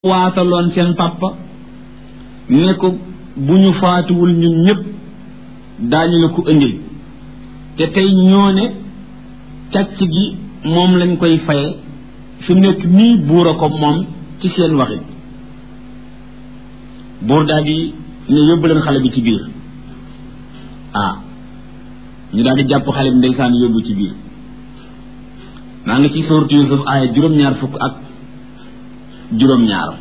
waataloon seen papa ne ko bu ñu faatuwul ñun ñëpp daañu la ko indil te tey ñoo ne càcc gi moom lañ koy faye fi nekk nii buur a ko moom ci seen waxit buur daal di ne yóbbu leen xale bi ci biir ñu daal di jàpp xale bi ndeysaan yóbbu ci biir maa ngi ci sourate Yusuf aaya juróom-ñaar fukk ak juróom-ñaar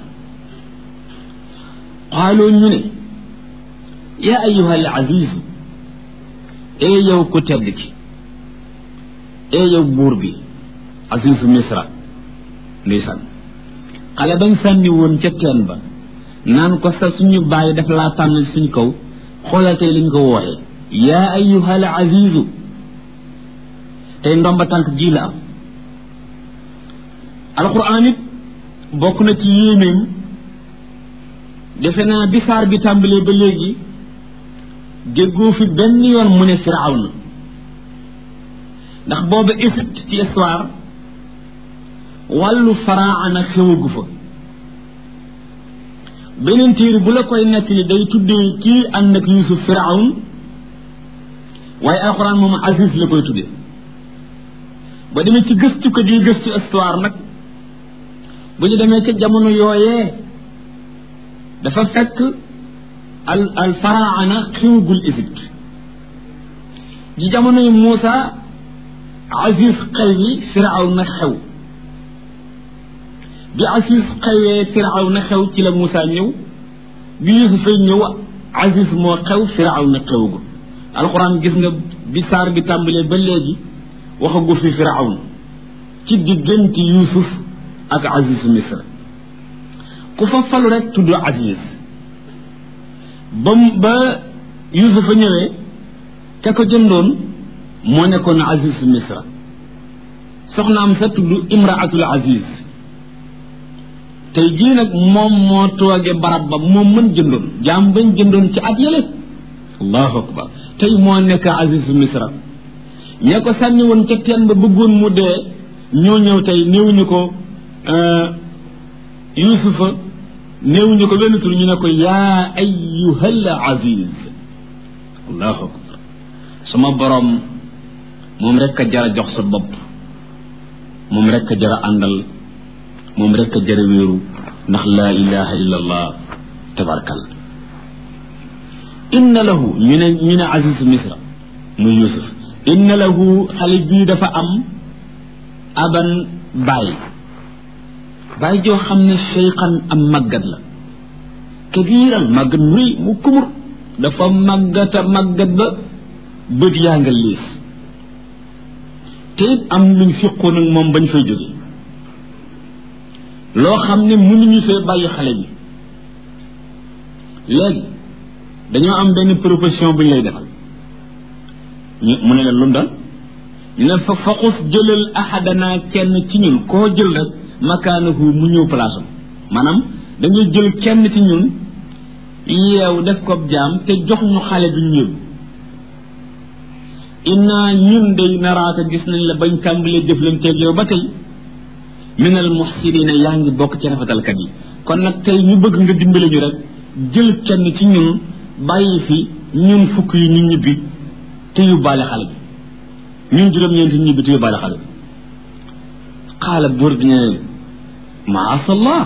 xaaloo ñu ne yaa ayyuhal aziz ee yow ku tedd ki ee yow buur bi azizu misra ndeysaan xale bañ sànni woon ca teen ba naan ko sa suñu bàyyi daf laa tànn suñ kaw xoolal tey liñ ko wooxee yaa ayyuhal azizu tey ndomba tànk ji la am alquran it bokk na ci yéenéem defe naa bi saar bi tàmbalee ba léegi déggoo fi benn yoon mu ne Firawna ndax booba Égypte ci histoire wàllu faraana xewagu fa beneen téere bu la koy nettali day tuddee kii ànd ak Yuusuf Firawn waaye alxuraan moom Aziz la koy tuddee ba demee ci gëstu ko di gëstu histoire nag bu ñu demee ca jamono yooyee dafa fekk al faraana xewagul Égypte ci jamono yi Muusa Aziz xew yi Firawna xew bi Aziz xewee Firawna xew ci la Muusa ñëw bi Yuusuf fay ñëw Aziz moo xew Firawna xewagul alxuraan gis nga bi saar bi tàmbalee ba léegi waxagu fi Firawna ci diggante Yuusuf ak Aziz Misra ku fa falu rek tudd Aziz ba Yuusufa ñëwee ka ko jëndoon moo nekkoon Aziz Misra soxnaam sa tudd Imraatul Aziz tey jii nag moom moo tooge barab ba moom mën jëndoon jaam bañ jëndoon ci at yële allahu akbar tey moo nekk Aziz Misra ñee ko sànni woon ca teen ba bëggoon mu dee ñoo ñëw tey néewuñu ko Yuusufa néewuñu ko benn tur ñu ne ko yaa ayyuhal aziz allahu akbar sama borom moom rekk a jara jox sa bopp moom rekk a jara àndal moom rekk a jara wéeru ndax laa ilaha illa allah tabarkal inna lahu ñu ne aziz misra muy Yuusuf inna lahu xale bii dafa am aban baay joo xam ne seyxan am màggat la kabiiran màggat mu rëy mu kumur dafa màggata màggat ba bët yaa nga liis te it am luñ fiqoon ak moom bañ fay jóge loo xam ne mënuñu fee bàyyi xale bi léegi dañoo am benn proposition bu ñu lay defal mu ne leen lu mu dal ñu ne fa faqus jëlal ahadana kenn ci ñun koo jël rek makaanahu mu ñëw place am maanaam dañuy jël kenn ci ñun yeew def ko jaam te jox ñu xale bi ñu yóbbu inna ñun day naraaka gis nañ la bañ tàmbalee jëflanteeg yow ba tey minal muhsinina yaa ngi bokk ci rafetalkat yi kon nag tey ñu bëgg nga dimbale ñu rek jël kenn ci ñun bàyyi fi ñun fukk yi ñu ñibbi te yóbbaale xale bi ñun juróom-ñeenti ñibbi te yóbbaale xale bi xaala buur bi ne maasallah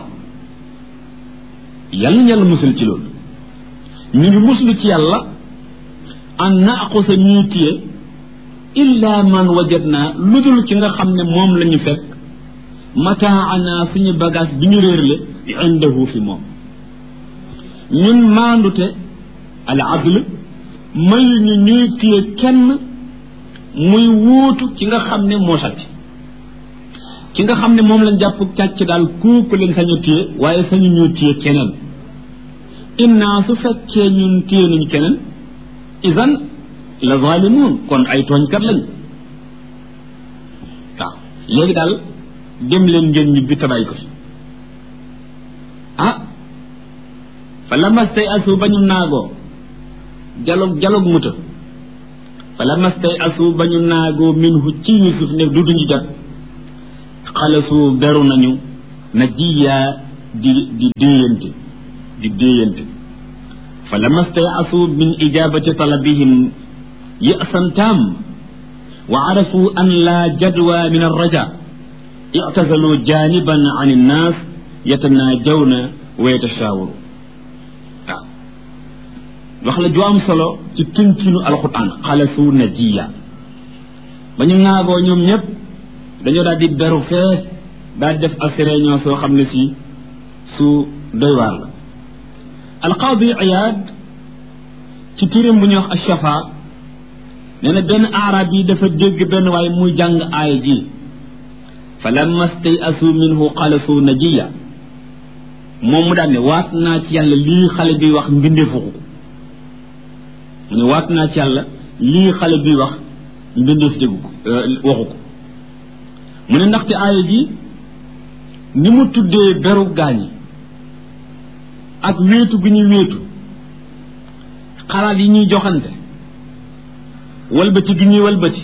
yàlla na yàlla musul ci loolu ñu ngi muslu ci yàlla an naaqusa ñuy téye illa man wajadna lu dul ci nga xam ne moom la ñu fekk mataana suñu bagage bi ñu réerle indahu fi moom ñun maandute al adl mayu ñu ñuy téye kenn muy wuutu ci nga xam ne moo sàcc ki nga xam ne moom lañ jàpp càcc daal kooku leen sañu téye waaye sañu ñoo téye keneen inna su fekkee ñun téye nañu keneen idan la zalimun kon ay tooñkat lañ waaw léegi daal dem leen ngeen ñibbi tabay ko fi fa lamastay asu ba ñu naagoo jalog muta fa lamastay asu ba ñu naagoo minhu ci Yuusuf ne du duñu jot xalasu beru nañu na jiyaa di déeyante fa lama stayasu min ijabati talabihim ya'san tam wa arafu an la jadwa min arraja i'tazalu janiban an annas yatanajawna wa yatashaawaru waaw wax la ju am solo ci tënkinu alquran xalasu najiya ba ñu ŋaagoo ñoom ñëpp dañoo daal di beru fee daal def ak réunion soo xam ne si su doy waar la alqaadi Iyaad ci tirim bu ñuy wax ash-Shafa nee na benn arab yi dafa dégg benn waaye muy jàng aaya ji fa lamma stayasu minhu xalasu najiya moom mu daal ne waat naa ci yàlla lii xale bi wax mbindeefu ko mu ne waat naa ci yàlla lii xale bi wax mbindeef déggu ko waxu ko mu ne ndaxte aaya ji ni mu tuddee beru gaañi ak wéetu gi ñuy wéetu xalaat yi ñuy joxante walbati gi ñuy walbati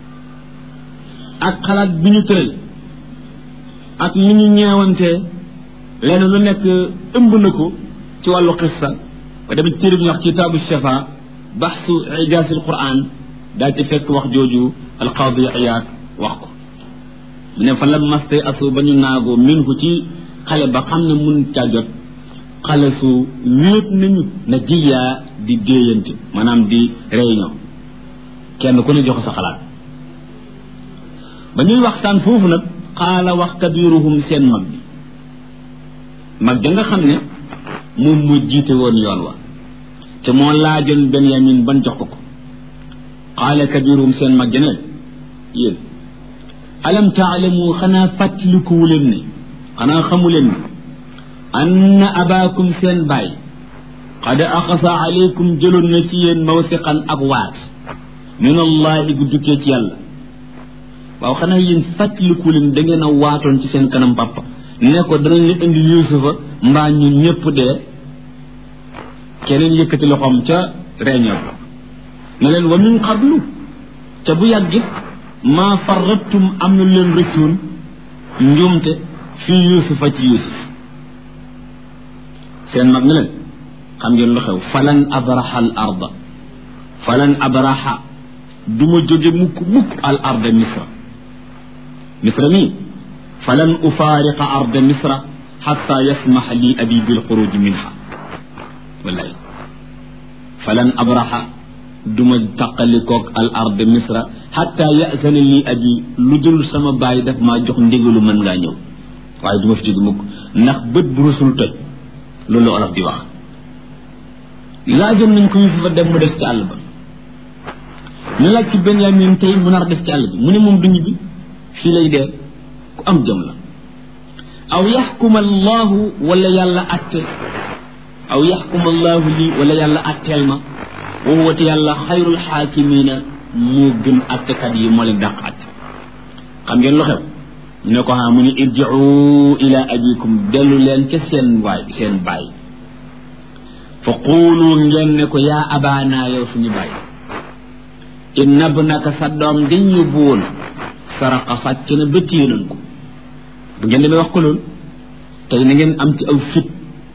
ak xalaat bi ñu tëral ak ni ñu ñeewantee lenn lu nekk ëmb na ko ci wàllu xissa ba demee téere bi ñu wax ci kitaabu shafa baxsu ijaasil quran daal ci fekk wax jooju alqaadi Iyaad wax ko mu ne fa lamma stayasu ba ñu naagoo minhu ci xale ba xam ne mun caa jot xalasu wéet nañu na jiyaa di déeyante maanaam di réunion kenn ku ne jox sa xalaat ba ñuy waxtaan foofu nag xaala wax kabiruhum seen mag ja nga xam ne moom mu jiite woon yoon wa te moo laajoon Benyamin ban jox ko xaala kabiruhum seen mag ja ne yéen alam taalamu xanaa fàttalikuwu leen ne xanaa xamu leen ne anna abaakum seen baay qad axasa aleykum jëloon na ci yéen mawsiqan ak waat min allahi gu dukkee ci yàlla waaw xanaa yéen fàttaliku leen da ngeen a waatoon ci seen kanam papa ne ko danañ la indi yusufa mbaa ñun ñëpp dee keneen yëkkati loxoom ca réunion ne leen wa min qablu ca bu yàggi maa farrattum am na leen rëccoon njuumte fii yusufa ci yusuf seen mag ne leen xam ngeen lu xew falan abraha al arda falan abraha du ma jóge mukk al arda misra mi falan ufaariqa arda misra xatta yasmax li abi bil xuruj minha wallahi falan abraha du ma taqalikoog al arda misra xatta yasana li abi lu dul sama baay daf maa jox ndigalu mën ngaa ñëw waaye du ma fi jóge mukk ndax bët bu rusul toj loolu olof di wax laajoon nañ ko Yusufa dem mu des ci àll ba ñu laaj ci Benyamin tey mu nar des ci àll bi mu ne moom du ñibbi fii lay dee ku am jëm la aw yaxkuma allahu wala yàlla atte aw yaxkuma allahu lii wala yàlla atteel ma wa huwa te yàlla xayrul xaakimina moo gën attekat yi moo leen dàq atte xam ngeen lu xew ñu ne ko xaa mu ne irjiu ila abikum dellu leen ca seen baay fa quulu ngeen ne ko yaa abaana yow suñu baay inna ibnaka sa doom dañ ñu buwoon saraqa sàcc na ba téye nañ ko bu ngeen demee wax ko loolu tey na ngeen am ci aw fit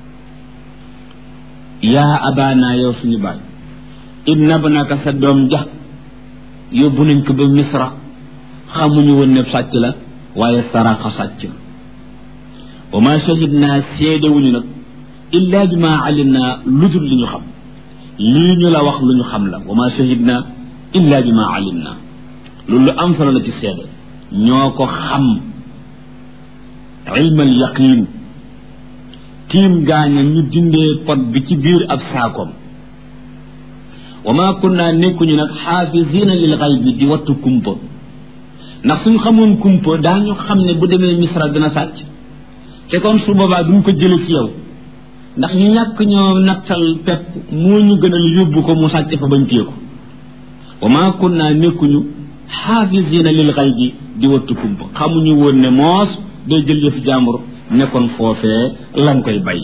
yaa abaana yow suñu baay inna ibnaka sa doom ja yóbbu nañ ko ba misra xamuñu woon ne sàcc la waaye saraqa sàcc na wa ma shahidna seedewuñu nag illa bi ma alimna lu dul li ñu xam lii ñu la wax lu ñu xam la wa ma shahidna illa bi ma alimna loolu lu am solo la ci seede ñoo ko xam ilmal yaqin tiim gaaña ñu dindee pot bi ci biir ab saakoom wa ma kunna nekkuñu nag xaafisina lil xaybi di wattu kumpa ndax suñ xamoon kumpa daañu xam ne bu demee misra dina sàcc te kon su boobaa duñ ko jële ci yow ndax ñu ñàkk ñoo nattal pepp moo ñu gënal yóbbu ko mu sàcc fa bañ téye ko wa ma kunna nekkuñu xaafisina lil xaybi di wattu kumpa xamuñu woon ne moos day jël yëf jàmbur nekkoon foofee lan koy bàyyi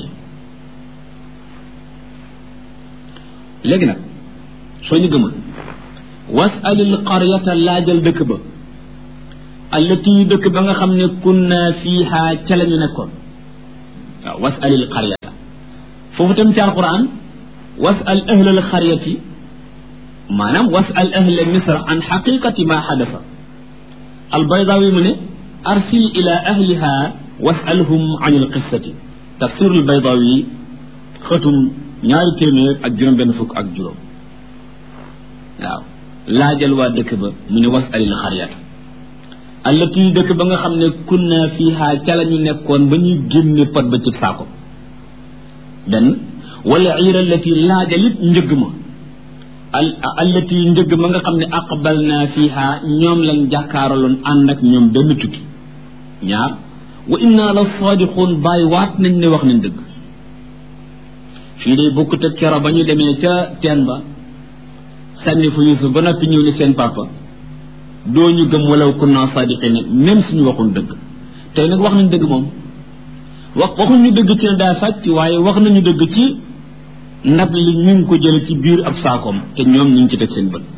léegi nag soo ñu gëmul wasalil qaryata laajal dëkk ba allati dëkk ba nga xam ne kunna fiiha ca la ñu nekkoon waaw wasalil qaryata foofu tam ci alquran wasal ahlal qaryati maanaam wasal ahla misra an xaqiqati ma xadasa albaydawi mu ne arsil ila ahliha wasalhum an alqissati tafsir albaydawi xëtum 200 ak juróom waaw laajal waa dëkk ba mu ne wasalil qaryata allati dëkk ba nga xam ne kunna fiha ca la ñu nekkoon ba ñuy génne pot ba ci saako benn wala iira allati laajalit njëgg ma allati njëgg ma nga xam ne aqbalna fiha ñoom lañ jàkkaaraloon ànd ak ñoom benn tukki ñaar wa inna la sadiqun bàyyi waat nañ ne wax nañ dëgg fii de bokkut ak kero ba ñu demee ca teen ba sànni fa Yusuf ba noppi ñëw ni seen papa doo ñu gëm walaw kunna sadiqina même suñu waxul dëgg tey nag wax nañ dëgg moom waxuñu dëgg ci ne daa sàcc waaye wax nañu dëgg ci ndab li ñu ngi ko jële ci biir ab saakoom te ñoom ñu ngi ci teg seen bët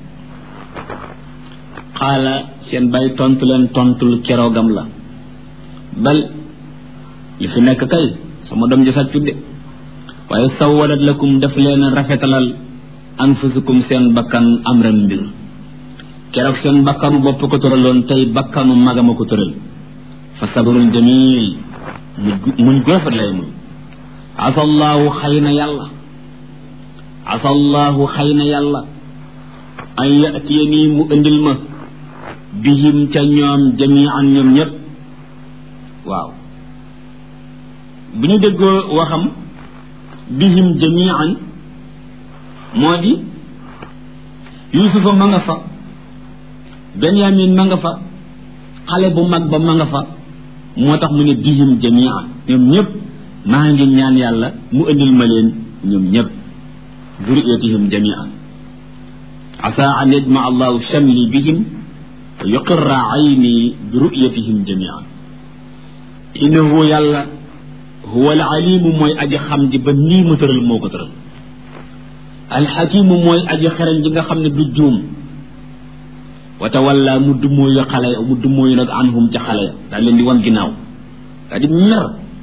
xaala seen bàyyi tontu leen tontul keroogam la bal li fi nekk kay sama doom ji sàccut de waaye sawalat lakum daf leen rafetalal anfusukum seen bakkan amran mbir keroog seen bakkanu bopp ko tëraloon tey bakkanu magama ko tëral fa sabrun jamil muñ gu rafet lay muñ asallaahu xëy na yàlla asallaahu xëy na yàlla an yatiyanii mu indil ma bihim ca ñoom jamian ñoom ñëpp waaw bu ñu déggoo waxam bihim jamian moo di yusufa ma nga fa benyamin ma nga fa xale bu mag ba ma nga fa moo tax mu ne bihim jamian ñoom ñëpp maa ngi ñaan yàlla mu indil ma leen ñoom ñëpp duriyatihim jamian asa an yajma allahu shamli bihim wa yuqirra ayni bi ru'yatihim jamian innahu yàlla huwa al alimu mooy aji xam ji ba nii mu tëral moo ko tëral alxakimu mooy aji xereñ ji nga xam ne du juum wa tawalla mu dummóoyu xale mu dummóoyu nag anhum ca xale ya daal leen di wan ginnaaw daa di mer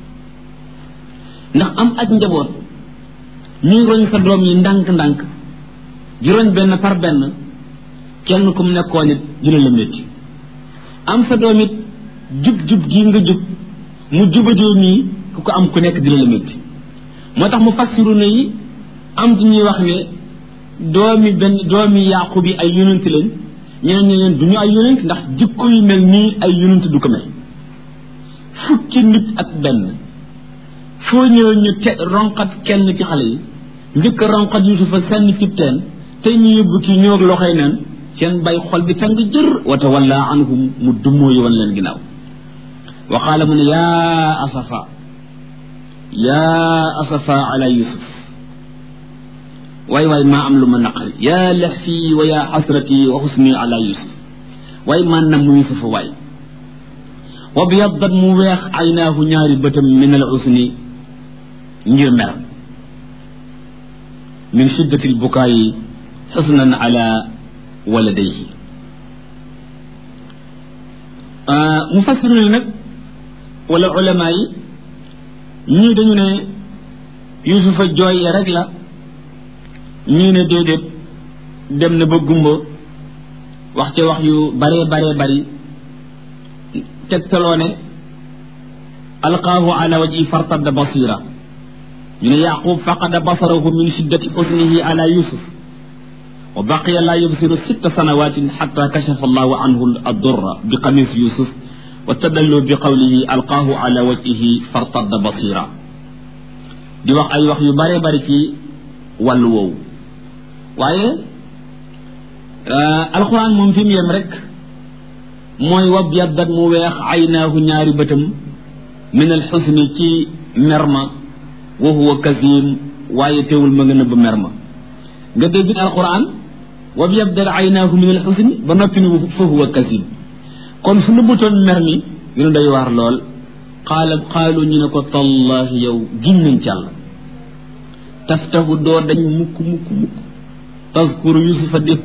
ndax am ak njaboot ñuy roñ sa doom yi ndànk-ndànk di roñ benn par benn kenn ku mu nekkoon it dina la métti am sa doom it jub-jub gii nga jub mu jubadee nii ku ko am ku nekk dina la métti moo tax mu fassiru na yi am ci ñuy wax ne doomi Yaaqub yi ay yonent lañ ñeneen ñi leen du ñu ay yonent ndax jikko yu mel nii ay yonent du ko mel fukki nit ak benn foo ñëw ñu ronqat kenn ci xale yi njëkk a ronqat Yusufa sànni cib teen tey ñu yóbbu kii ñëw ak loxoy neen seen bay xol bi tàng jër wa tawalla anhum mu dummóoyu wan leen ginnaaw wa qaala mu ne yaa asafa ala Yusuf waay maa am lu ma naqari yaa laxfi wa yaa xasrati wa xusni ala Yusuf waay man na mu Yusufa waay wa biyaddat mu weex aynaahu ñaari bëtam min al usni ngir mer min shiddati al bukaayi xusnan ala waladayhi mufassirun nag wala ulama yi ñii dañu ne Yusufa jooy ya rek la ñii ne déedéet dem na ba gumba wax ca wax yu baree bari tegtaloo ne alqaahu ala wajhi fartadda basira ñu ne Yaqub faqada basarahu min shiddati usnihi ala Yusuf wa baqiya la yubsiru 6 sanawatin hatta kashafa allahu anhu ad-durra bi qamis Yusuf wa tadallu bi qawlihi alqaahu ala wajhihi fartadda basira di wax ay wax yu baree bari ci wàllu woowu waaye alquran moom fi mu yem rek mooy wab yaddat mu weex aynaahu ñaari bëtam min alxusni ci merma wa huwa kazim waaye teewul ma nga nëbb merma nga dégg alquran wab yaddat aynaahu min alxusni ba noppi ni fa huwa kazim kon su nëbbutoon mer mi ñu day waar lool qaalu ñu ne ko tallahi yow giñ nañ ci Yàlla taftahu doo dañ mukk tazkuru yusufa di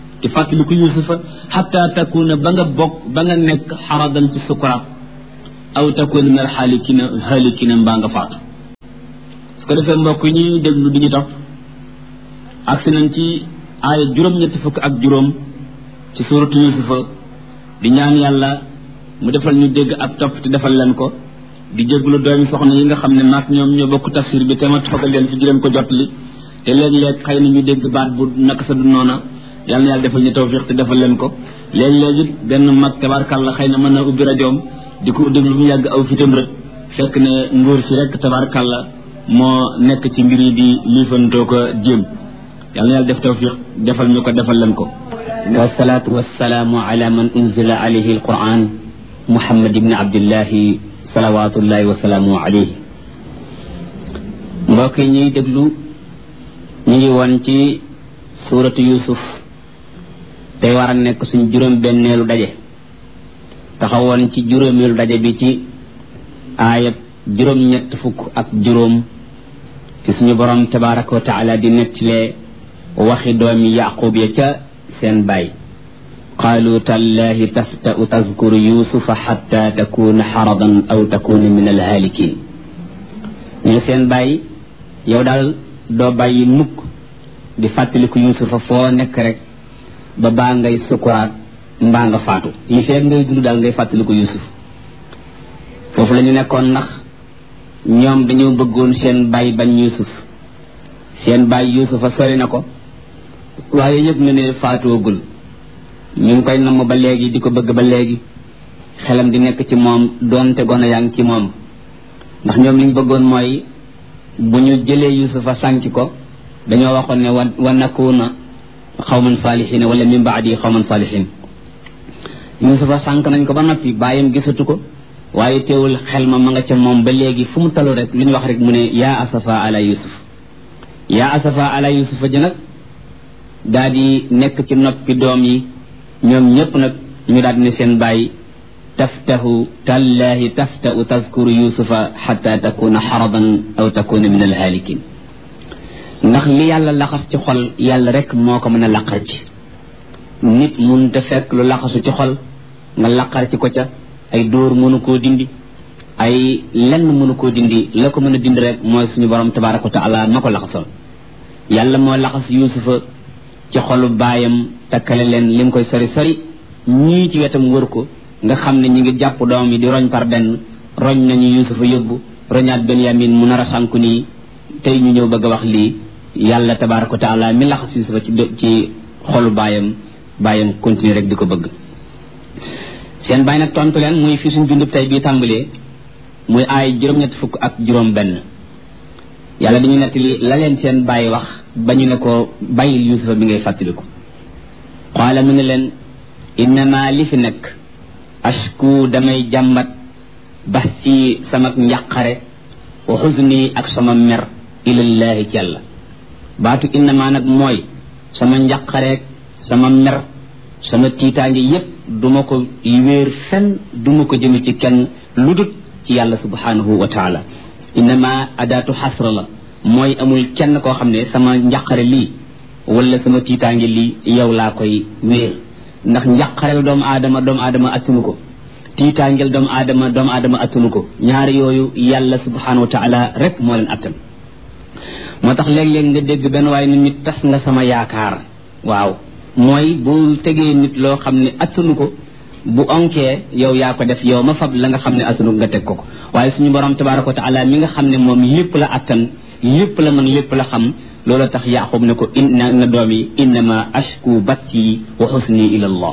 fàttaliku yusufa xatta takuna ba nga nekk xaradan ci sukuraat aw takun min al halikina mbaa nga faatu su ko defee mbokk ñi déglu di ñu topp agsi nañ ci aaya juróom-ñetti fukk ak juróom ci suuratu yusufa di ñaan yàlla mu defal ñu dégg ak topp te defal leen ko di jéglu doomi soxna yi nga xam ne maag ñoom ñoo bokk tafsir bi te ma toogal leen fi di leen ko jottali te léeg-léeg xëy na ñu dégg baat bu naka sa du noona yàlla na yàlla defal ñu tawfiq te defal leen ko léeg-léeg it benn mag tabarkàlla xëy na mën na ubbi rajoom di ko déglu mu yàgg aw fitam rek fekk ne nguur si rek tabarkàlla moo nekk ci mbir yi di liifantoo ko jéem yàlla na yàlla def tawfiq defal ñu ko defal leen ko wasalaatu wasalaamu ala man unzila alayhi alquran muhammad ibni abdillahi salawatullahi wasalaamu alayhi mbokk yi ñuy déglu ñu ngi woon ci suuratu yusuf tey war a nekk suñ juróom-benneelu daje taxawoon ci juróomeelu daje bi ci aayab juróom-ñett fukk ak juróom ci suñu borom tabaraka wa taala di nettalee waxi doomi yaqub ya ca seen baay qaalu tallahi tafta'u tazkuru yusufa xatta takuna xaradan aw takuna min alhaalikin ñu seen baay yow daal doo bàyyi mukk di fàttaliku yusufa foo nekk rek ba baa ngay sukuraat mbaa nga faatu li feeg ngay dund daal ngay fàttaliku yusuf foofu la ñu nekkoon ndax ñoom dañoo bëggoon seen baay bañ yusuf seen baay yusufa sori na ko waaye yëpp na ne faatoogul ñu ngi koy namm ba léegi di ko bëgg ba léegi xelam di nekk ci moom doonte gone yaa ngi ci moom ndax ñoom liñ bëggoon mooy bu ñu jëlee yusufa sànki ko dañoo waxoon ne wa nakuna xawman saalihin wala min baadi xawman saalihin yusufa sànk nañ ko ba noppi bàyyam gisatu ko waaye teewul xel ma nga ca moom ba léegi fu mu talu rek lu ñu wax rek mu ne yaa asafa ala yusuf yaa asafa ala yusufa ji nag daal di nekk ci noppi doom yi ñoom ñëpp nag ñu daal di ne seen bàyyi taftahu tallahi taftau tazkuru yusufa xata takuna xaradan aw takuna min alhaalikin ndax li yàlla laxas ci xol yàlla rek moo ko mën a laqar ci nit mun te fekk lu laxasu ci xol nga laqar ci ko ca ay dóor mënu koo dindi ay lenn mënu koo dindi la ko mën a dindi rek mooy suñu borom tabaraka wa taala ma ko laxasoon yàlla moo laxas yusufa ci xolu baayam takkale leen lim koy sori sori ñii ci wetam wër ko nga xam ne ñi ngi jàpp doom yi di roñ par benn roñ nañu yusufa yóbbu roñaat benyamin mu nar a sànku nii tey ñu ñëw bëgg a wax lii yàlla tabaraka wa taala mi laxas yusufa ci xolu baayam continuer rek di ko bëgg seen baay nag tontu leen muy fi suñ bindub tey bii tàmbalee muy aay juróom-ñett fukk ak juróom benn yàlla dañu nettali la leen seen baay wax ba ñu ne ko bàyyil yusufa bi ngay fàttaliku qaala mu ne leen innama li fi nekk ashku damay jàmbat bax ci sama njàqare wa xuzni ak sama mer ilallahi ci yàlla baatu innama nag mooy sama njàqareek sama mer sama tiitaange yépp duma ko wéer fenn duma ko jëme ci kenn lu dut ci yàlla subhanahu wa taala innama adaatu xasra la mooy amul kenn koo xam ne sama njàqare lii wala sama tiitaange lii yow laa koy wéer ndax njàqareel doomu aadama attunu ko tiitaangeel doomu aadama attunu ko ñaari yooyu yàlla subhanahu wa taala rek moo leen attan moo tax léeg-léeg nga dégg benn waaye nit tas nga sama yaakaar waaw mooy bu tegee nit loo xam ne attanu ko bu onkee yow yaa ko def yow ma fab la nga xam ne attanu nga teg ko waaye suñu borom tabaraka wa taala mi nga xam ne moom lépp la attan lépp la mën lépp la xam loolu tax yaqub ne ko na doom yi innama ashku batti wa xusni ila allah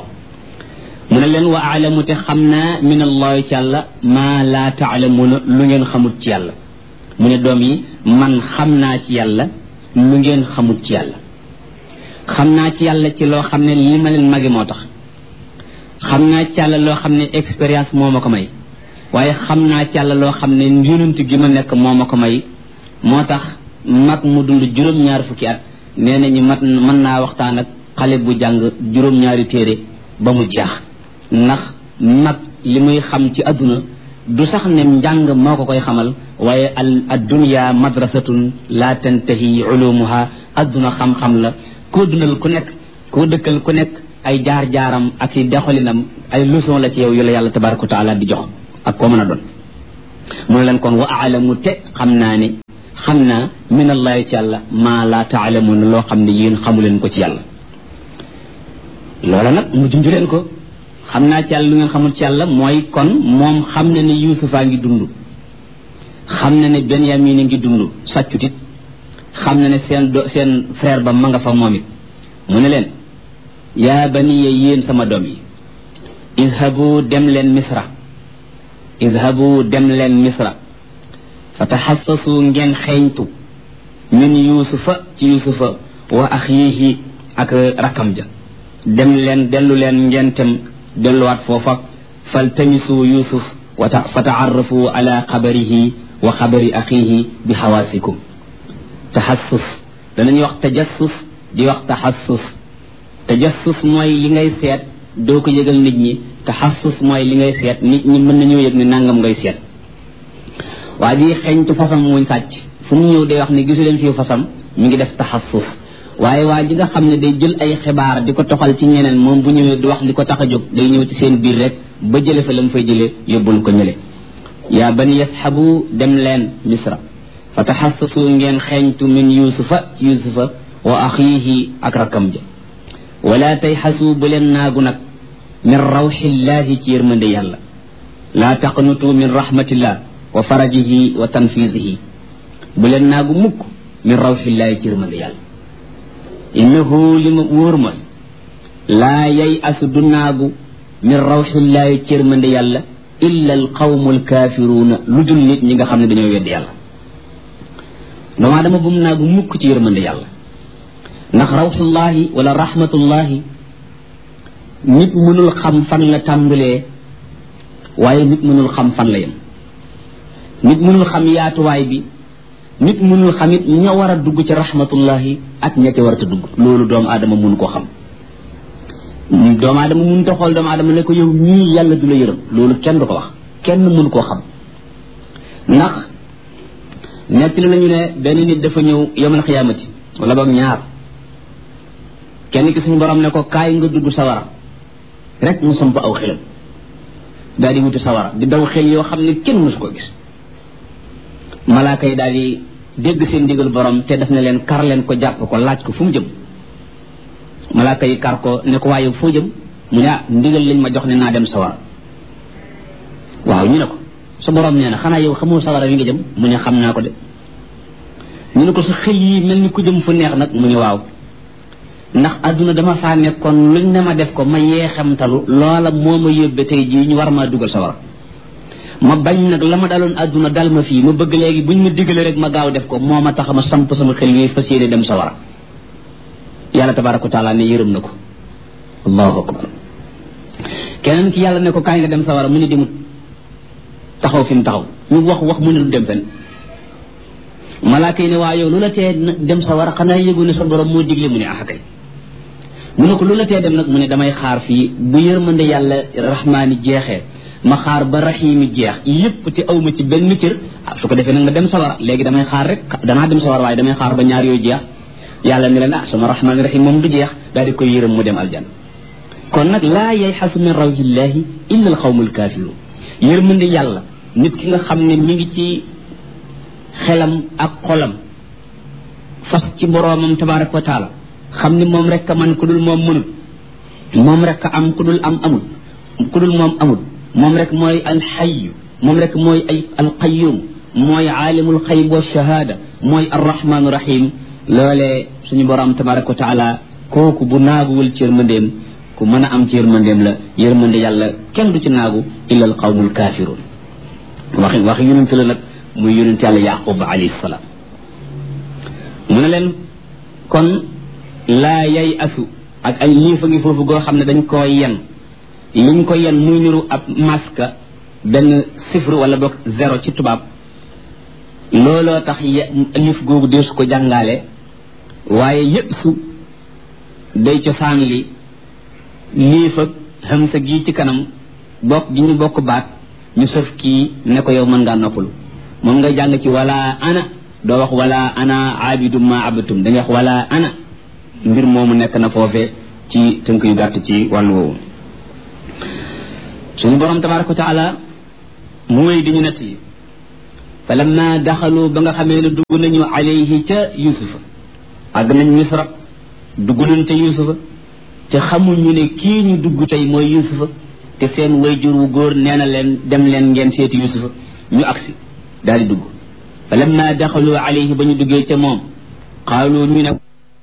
mu ne leen wa aalamu te xam naa min allahi ci yàlla maa laa taalamuna lu ngeen xamut ci yàlla mu ne doom yi man xam naa ci yàlla lu ngeen xamut ci yàlla xam naa ci yàlla ci loo xam ne li ma leen magi moo tax xam naa ci yàlla loo xam ne expérience moo ma ko may waaye xam naa ci yàlla loo xam ne yonent gi ma nekk moo ma ko may moo tax mag mu dund juróom-ñaar fukki at nee nañu mën naa waxtaan ak xale bu jàng juróom-ñaari téere ba mu jeex ndax mag li muy xam ci adduna du sax ne njàng moo ko koy xamal waaye ad dunya madrasatun la tantahi ulumuha adduna xam-xam la koo dundal ku nekk koo dëkkal ku nekk ay jaar-jaaram ak i doxalinam ay leçon la ci yow yu la yàlla tabaraka wa taala di jox ak koo mën a doon mu ne leen kon wa aalamu te xam naa min allahi ci yàlla maa laa taalamuun loo xam ne yéen xamu leen ko ci yàlla loola nag mu junj leen ko xam naa ci yàlla lu ngeen xamul ci yàlla mooy kon moom xam na ne Yuusufaa ngi dund xam na ne Benyamin a ngi dund sàccutit xam na ne seen frère ba ma nga fa moom it mu ne leen yaa baniya yéen sama doom yi idhabu dem leen misra fa taxassasu ngeen xeeñtu min yuusufa ci yuusufa wa axiihi ak rakam ja dellu leen ngeen tem delluwaat foofa faltamisu yuusuf fa taarrafu ala xabarihi wa xabari axiihi bi xawaasikum taxassus danañuy wax tajassus di wax tajassus mooy li ngay seet doo ko yëgal nit ñi taxassus mooy li ngay seet nit ñi mën nañoo yëg ne nangam ngay seet waa ji xeeñtu fasam muñ sàcc fu mu ñëw day wax ne gisu leen fii fasam mi ngi def taxassus waaye waa ji nga xam ne day jël ay xibaar di ko toxal ci ñeneen moom bu ñëwee du wax li ko tax a jóg day ñëw ci seen biir rek ba jële fa la mu fay jëlee yóbbul ko ñële yaa bani yasxabu dem leen misra fa taxassasu ngeen xeeñtu min yuusufa ci yuusufa wa axiihi ak rakam ja wala tay xasu bu leen naagu nag min rawxillahi ci yërmande yàlla laa taqnutu min rahmatillah wa farajihi wa tanfiisihi bu leen naagu mukk min rawxillahi ci yërmande yàlla innahu li ma wóor ma laa yay asu du naagu min rawxillahi ci yërmande yàlla illa al qawmu al kaafiruuna lu dul nit ñi nga xam ne dañoo weddi yàlla doomu aadama bu mu naagu mukk ci yërmande yàlla ndax rawxullahi wala rahmatullahi nit mënul xam fan la tàmbalee waaye nit mënul xam fan la yem nit mënul xam yaatuwaay bi nit mënul xam it ña war a dugg ci rahmatullahi ak ña ca war a dugg loolu doomu aadama mënu koo xam doomu aadama mënut a xool doomu aadama ne ko yow ñii yàlla du la yërëm loolu kenn du ko wax kenn mënu koo xam ndax nettali nañu ne benn nit dafa ñëw yawmal xiyaamati wala boog ñaar kenn ki suñu borom ne ko kaay nga dugg sawara rek mu samp aw xelam daal di wuti sawara di daw xel yoo xam ne kenn mësu ko gis malaaka yi daal di dégg seen ndigal borom te def na leen kar leen ko jàpp ko laaj ko fu mu jëm malaaka yi kar ko ne ko waaye foo jëm mu ne ndigal lañ ma jox ne naa dem sawara waaw ñu ne ko sa borom nee na xanaa yow xamoo sawara wi nga jëm mu ne xam naa ko de ñu ne ko sa xel yi mel ni ku jëm fu neex nag mu ne waaw ndax adduna dama faa nekkoon luñ ne ma def ko ma yeexamtalu loola moo ma yóbbe tey jii ñu war maa dugal sawara ma bañ nag la ma daloon adduna dal ma fii ma bëgg léegi buñ ma digale rek ma gaaw def ko moo ma tax ma samp sama xel yi fas yéene dem sawara yàlla tabaraka wa taala ne yërëm na ko allahu akbar keneen ki yàlla ne ko kaay nga dem sawara mu ne demut taxaw fi mu taxaw ñu wax mu ne du dem fen malaaka yi ne waa yow lu la tee dem sawara xanaa yëgu ne sa borom moo digle mu ne ah kay mu ne ko lu la tee dem nag mu ne damay xaar fii bu yërmande yàlla rahmaani jeexee ma xaar ba raxiimi jeex yépp te awma ci benn cër su ko defee nag nga dem sawara léegi damay xaar rek danaa dem sawara waaye damay xaar ba ñaar yooyu jeex yàlla ne leen sama rahmaani raxiim moom du jeex daal di koy yërëm mu dem aljan kon nag laa yayxasu min rawhillahi illa al qawmul kaafiruun yërmande yàlla nit ki nga xam ne mi ngi ci xelam ak xolam fas ci boroomam tabaraka wa taala xam ni moom rek a man ku dul moom mënul moom rek a am ku dul am amul ku dul moom amul moom rek mooy alxayu moom rek mooy ay alqayum mooy aalimul xayb wa shahaada mooy arrahmaanu rahim loolee suñu boroom tabaraka wa taala kooku bu naaguwul ci yërmandeem ku mën a am ci yërmandeem la yërmande yàlla kenn du ci naagu illa al qawmul kaafiruun wax yonent la nag muy yonent yàlla yaqub alayhi salaam mu ne leen kon laa yay asu ak ay liifa ngi foofu goo xam ne dañ koo yen liñ ko yen muy niru ab maska benn sifru wala boog zéro ci tubaab looloo tax liif googu deesu ko jàngaale waaye yëpp su day cosaan li liif ak hamsa gii ci kanam bokk gi ñu bokk baat ñu sëf kii ne ko yow mën ngaa noppalu moom nga jàng ci wala ana doo wax wala ana abidu ma abatum da nga wax wala ana mbir moomu nekk na foofe ci tënk yu gàtt ci wàllu woowu suñu borom tabaraka wa taala mu wéy di ñu nett yi falamma daxalu ba nga xamee ne dugg nañu alayhi ca yusufa àgg nañ misra dugg nañ ca yusufa ca xamuñu ne kii ñu dugg tey mooy yusufa te seen wayjur wu góor nee na leen dem leen ngeen seeti yusufa ñu agsi daal di dugg falamma daxalu alayhi ba ñu duggee ca moom qaalu ñu ne